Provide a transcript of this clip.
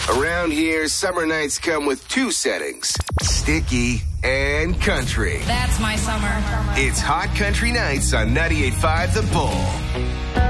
Around here, summer nights come with two settings, sticky and country. That's my summer. It's Hot Country Nights on 98.5 The Bull.